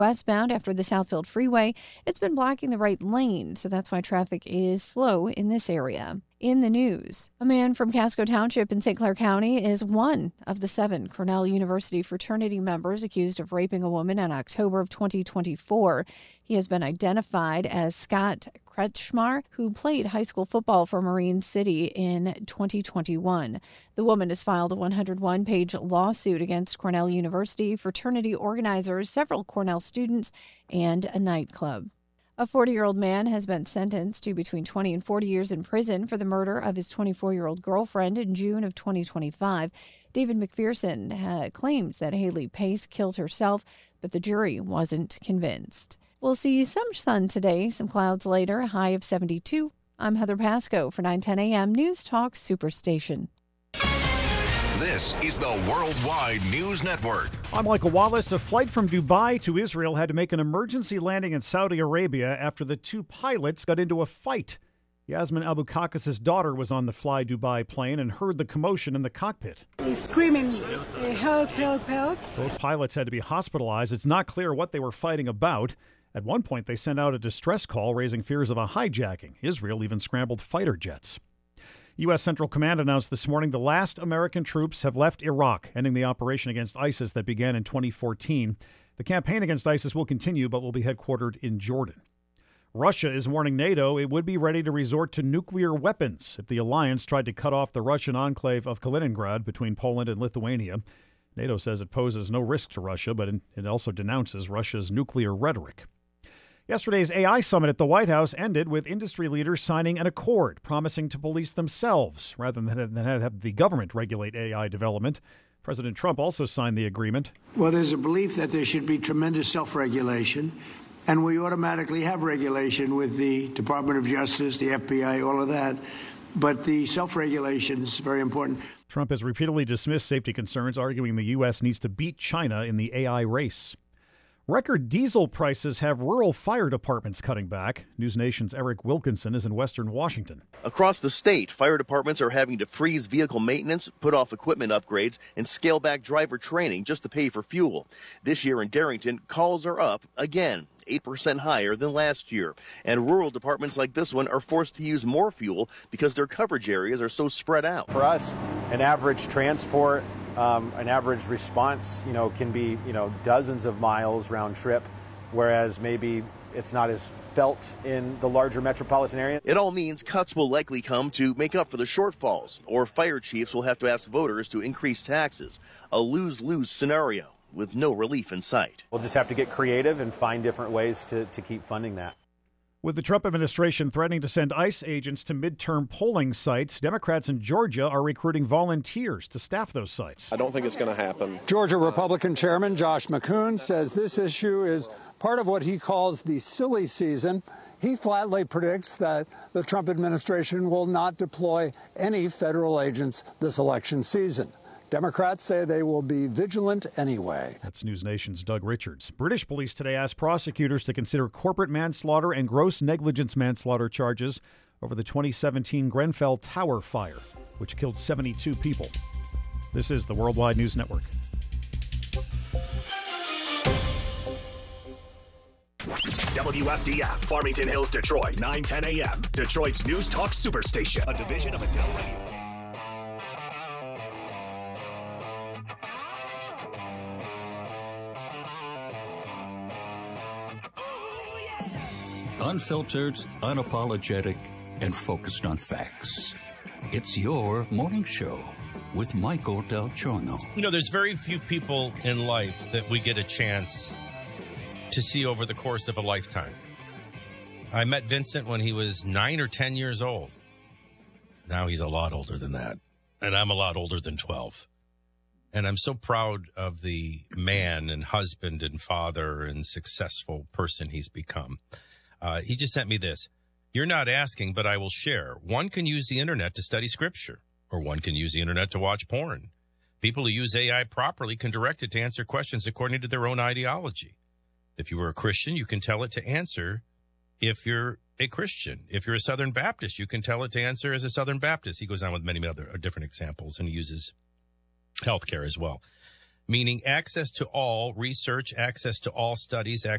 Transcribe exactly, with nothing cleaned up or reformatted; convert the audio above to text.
westbound after the Southfield Freeway. It's been blocking the right lane, so that's why traffic is slow in this area. In the news, a man from Casco Township in Saint Clair County is one of the seven Cornell University fraternity members accused of raping a woman in October of twenty twenty-four. He has been identified as Scott Kretschmar, who played high school football for Marine City in twenty twenty-one. The woman has filed a one hundred one page lawsuit against Cornell University, fraternity organizers, several Cornell students, and a nightclub. A forty-year-old man has been sentenced to between twenty and forty years in prison for the murder of his twenty-four-year-old girlfriend in June of twenty twenty-five. David McPherson uh, claims that Haley Pace killed herself, but the jury wasn't convinced. We'll see some sun today, some clouds later, a high of seventy-two. I'm Heather Pasco for nine ten a m News Talk Superstation. This is the Worldwide News Network. I'm Michael Wallace. A flight from Dubai to Israel had to make an emergency landing in Saudi Arabia after the two pilots got into a fight. Yasmin Abu Kakas's daughter was on the Fly Dubai plane and heard the commotion in the cockpit. He's screaming, help, help, help. Both pilots had to be hospitalized. It's not clear what they were fighting about. At one point, they sent out a distress call, raising fears of a hijacking. Israel even scrambled fighter jets. U S. Central Command announced this morning the last American troops have left Iraq, ending the operation against ISIS that began in twenty fourteen. The campaign against ISIS will continue, but will be headquartered in Jordan. Russia is warning NATO it would be ready to resort to nuclear weapons if the alliance tried to cut off the Russian enclave of Kaliningrad between Poland and Lithuania. NATO says it poses no risk to Russia, but it also denounces Russia's nuclear rhetoric. Yesterday's A I summit at the White House ended with industry leaders signing an accord promising to police themselves rather than have the government regulate A I development. President Trump also signed the agreement. Well, there's a belief that there should be tremendous self-regulation, and we automatically have regulation with the Department of Justice, the F B I, all of that. But the self-regulation is very important. Trump has repeatedly dismissed safety concerns, arguing the U S needs to beat China in the A I race. Record diesel prices have rural fire departments cutting back. News Nation's Eric Wilkinson is in Western Washington. Across the state, fire departments are having to freeze vehicle maintenance, put off equipment upgrades, and scale back driver training just to pay for fuel. This year in Darrington, calls are up again, eight percent higher than last year. And rural departments like this one are forced to use more fuel because their coverage areas are so spread out. For us, an average transport, um, an average response, you know, can be, you know, dozens of miles round trip, whereas maybe it's not as felt in the larger metropolitan area. It all means cuts will likely come to make up for the shortfalls, or fire chiefs will have to ask voters to increase taxes. A lose-lose scenario with no relief in sight. We'll just have to get creative and find different ways to, to keep funding that. With the Trump administration threatening to send ICE agents to midterm polling sites, Democrats in Georgia are recruiting volunteers to staff those sites. I don't think it's going to happen. Georgia Republican Chairman Josh McCoon says this issue is part of what he calls the silly season. He flatly predicts that the Trump administration will not deploy any federal agents this election season. Democrats say they will be vigilant anyway. That's News Nation's Doug Richards. British police today asked prosecutors to consider corporate manslaughter and gross negligence manslaughter charges over the twenty seventeen Grenfell Tower fire, which killed seventy-two people. This is the Worldwide News Network. W F D F, Farmington Hills, Detroit, nine ten a m Detroit's News Talk Superstation, a division of Adele Radio. Unfiltered, unapologetic, and focused on facts. It's your morning show with Michael Del Giorno. You know, there's very few people in life that we get a chance to see over the course of a lifetime. I met Vincent when he was nine or ten years old. Now he's a lot older than that. And I'm a lot older than twelve. And I'm so proud of the man and husband and father and successful person he's become. Uh, he just sent me this. You're not asking, but I will share. One can use the internet to study scripture, or one can use the internet to watch porn. People who use A I properly can direct it to answer questions according to their own ideology. If you were a Christian, you can tell it to answer if you're a Christian. If you're a Southern Baptist, you can tell it to answer as a Southern Baptist. He goes on with many other different examples, and he uses healthcare as well. Meaning access to all research, access to all studies, access